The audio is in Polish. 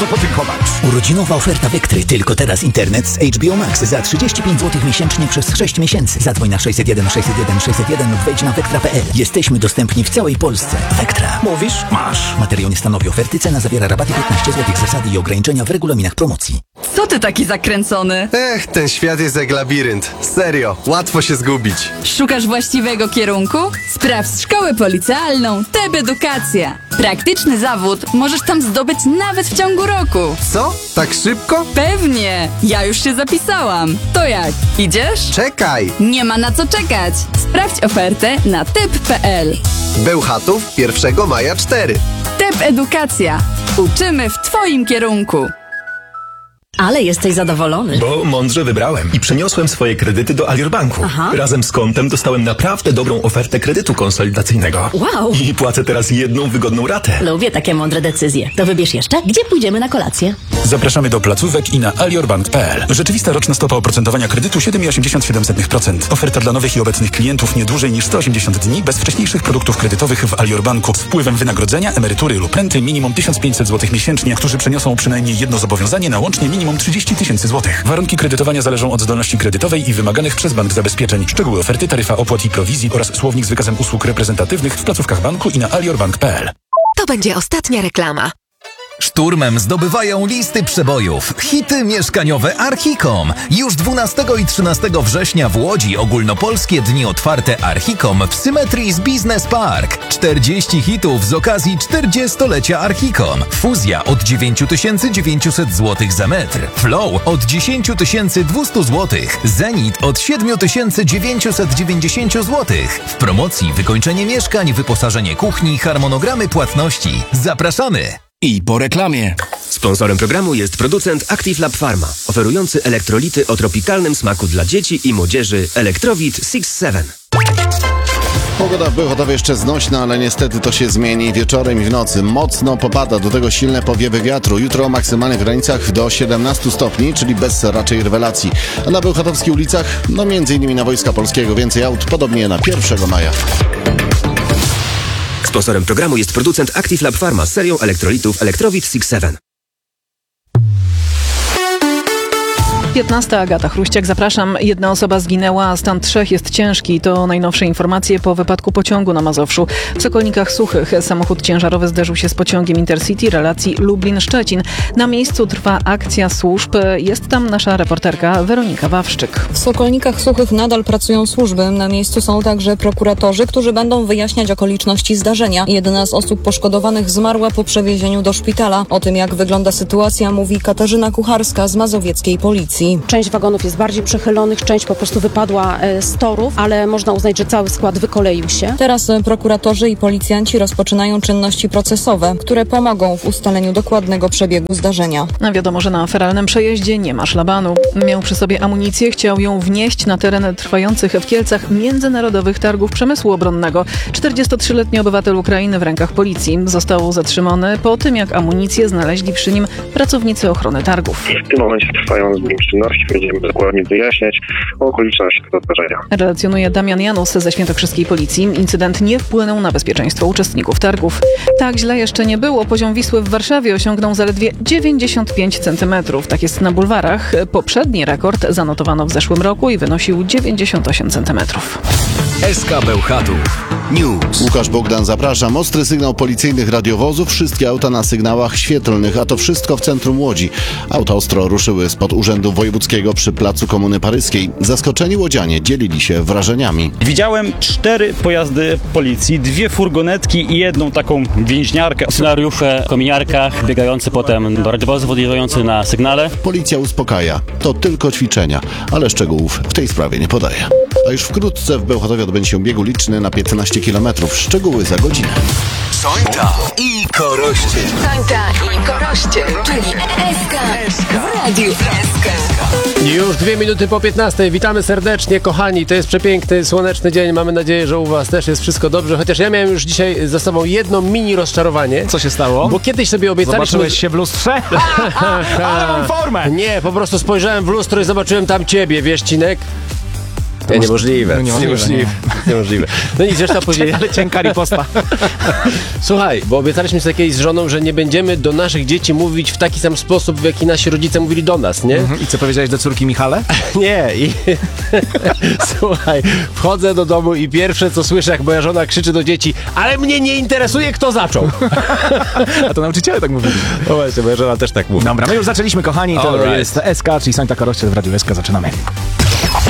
co podziękować. Urodzinowa oferta Vectry. Tylko teraz internet z HBO Max za 35 zł miesięcznie przez 6 miesięcy. Zadzwoń na 601 601 601 lub wejdź na vectra.pl. Jesteśmy dostępni w całej Polsce. Vectra. Mówisz? Masz. Materiał nie stanowi oferty. Cena zawiera rabaty 15 zł. Zasady i ograniczenia w regulaminach promocji. Co ty taki zakręcony? Ten świat jest jak labirynt. Serio, łatwo się zgubić. Szukasz właściwego kierunku? Sprawdź szkołę policealną TEB Edukacja. Praktyczny zawód możesz tam zdobyć nawet w ciągu roku. Co? Tak szybko? Pewnie! Ja już się zapisałam. To jak? Idziesz? Czekaj! Nie ma na co czekać. Sprawdź ofertę na tep.pl. Bełchatów 1 maja 4. TEB Edukacja. Uczymy w twoim kierunku. Ale jesteś zadowolony. Bo mądrze wybrałem i przeniosłem swoje kredyty do Alior Banku. Aha. Razem z kontem dostałem naprawdę dobrą ofertę kredytu konsolidacyjnego. Wow. I płacę teraz jedną wygodną ratę. Lubię takie mądre decyzje. To wybierz jeszcze, gdzie pójdziemy na kolację. Zapraszamy do placówek i na aliorbank.pl. Rzeczywista roczna stopa oprocentowania kredytu 7,87%. Oferta dla nowych i obecnych klientów nie dłużej niż 180 dni bez wcześniejszych produktów kredytowych w Alior Banku z wpływem wynagrodzenia, emerytury lub renty minimum 1500 zł miesięcznie, którzy przeniosą przynajmniej jedno zobowiązanie na łącznie minimum 30 000 złotych. Warunki kredytowania zależą od zdolności kredytowej i wymaganych przez bank zabezpieczeń. Szczegóły oferty, taryfa opłat i prowizji oraz słownik z wykazem usług reprezentatywnych w placówkach banku i na aliorbank.pl. To będzie ostatnia reklama. Szturmem zdobywają listy przebojów. Hity mieszkaniowe Archicom. Już 12 i 13 września w Łodzi ogólnopolskie dni otwarte Archicom w symetrii z Business Park. 40 hitów z okazji 40-lecia Archicom. Fuzja od 9900 zł za metr. Flow od 10 200 zł. Zenit od 7990 zł. W promocji wykończenie mieszkań, wyposażenie kuchni, harmonogramy płatności. Zapraszamy! I po reklamie. Sponsorem programu jest producent Active Lab Pharma, oferujący elektrolity o tropikalnym smaku dla dzieci i młodzieży Electrowit 6-7. Pogoda w Bełchatowie jeszcze znośna, ale niestety to się zmieni wieczorem i w nocy. Mocno popada, do tego silne powiewy wiatru. Jutro o maksymalnych granicach do 17 stopni, czyli bez raczej rewelacji. A na bełchatowskich ulicach, m.in. na Wojska Polskiego więcej aut, podobnie na 1 maja. Sponsorem programu jest producent Active Lab Pharma z serią elektrolitów Electrowit 6-7. 15. Agata Chruściak, zapraszam. Jedna osoba zginęła, a stan 3 jest ciężki. To najnowsze informacje po wypadku pociągu na Mazowszu. W Sokolnikach Suchych samochód ciężarowy zderzył się z pociągiem Intercity relacji Lublin-Szczecin. Na miejscu trwa akcja służb. Jest tam nasza reporterka Weronika Wawrzyk. W Sokolnikach Suchych nadal pracują służby. Na miejscu są także prokuratorzy, którzy będą wyjaśniać okoliczności zdarzenia. Jedna z osób poszkodowanych zmarła po przewiezieniu do szpitala. O tym, jak wygląda sytuacja, mówi Katarzyna Kucharska z mazowieckiej policji. Część wagonów jest bardziej przechylonych, część po prostu wypadła z torów, ale można uznać, że cały skład wykoleił się. Teraz prokuratorzy i policjanci rozpoczynają czynności procesowe, które pomogą w ustaleniu dokładnego przebiegu zdarzenia. A wiadomo, że na feralnym przejeździe nie ma szlabanu. Miał przy sobie amunicję, chciał ją wnieść na teren trwających w Kielcach międzynarodowych targów przemysłu obronnego. 43-letni obywatel Ukrainy w rękach policji został zatrzymany po tym, jak amunicję znaleźli przy nim pracownicy ochrony targów. W tym momencie trwają z nim czynności, będziemy dokładnie wyjaśniać okoliczności tego zdarzenia. Relacjonuje Damian Janus ze świętokrzyskiej policji. Incydent nie wpłynął na bezpieczeństwo uczestników targów. Tak źle jeszcze nie było. Poziom Wisły w Warszawie osiągnął zaledwie 95 cm. Tak jest na bulwarach. Poprzedni rekord zanotowano w zeszłym roku i wynosił 98 cm. SK Bełchatów News. Łukasz Bogdan, zapraszam. Ostry sygnał policyjnych radiowozów. Wszystkie auta na sygnałach świetlnych, a to wszystko w centrum Łodzi. Auta ostro ruszyły spod Urzędu Wojewódzkiego przy placu Komuny Paryskiej. Zaskoczeni łodzianie dzielili się wrażeniami. Widziałem 4 pojazdy policji, 2 furgonetki i jedną taką więźniarkę. Scenariusze w kominiarkach, biegający potem do radiowozów, odjeżdżający na sygnale. Policja uspokaja. To tylko ćwiczenia, ale szczegółów w tej sprawie nie podaje. A już wkrótce w Bełchatowie odbędzie się bieg uliczny na 15 km. Szczegóły za godzinę. Sońta i Koroście. Sońta i Koroście, czyli SK w Radiu SK. Już 2 minuty po 15. Witamy serdecznie, kochani. To jest przepiękny, słoneczny dzień. Mamy nadzieję, że u was też jest wszystko dobrze. Chociaż ja miałem już dzisiaj za sobą jedno mini rozczarowanie. Co się stało? Bo kiedyś sobie obiecaliśmy... Zobaczyłeś się w lustrze? Ale mam formę! Nie, po prostu spojrzałem w lustro i zobaczyłem tam ciebie, wiesz, Cinek? Niemożliwe. Niemożliwe. No nic, zresztą powiedzieli. Ale cienka riposta. Słuchaj, bo obiecaliśmy sobie kiedyś z żoną, że nie będziemy do naszych dzieci mówić w taki sam sposób, w jaki nasi rodzice mówili do nas, nie? I co powiedziałeś do córki Michale? Nie. Słuchaj, wchodzę do domu i pierwsze co słyszę, jak moja żona krzyczy do dzieci, ale mnie nie interesuje, kto zaczął. A to nauczyciele tak mówili. No właśnie, moja żona też tak mówi. Dobra, my już zaczęliśmy, kochani, to jest SK, czyli Sońta Karoście w Radiu SK. Zaczynamy.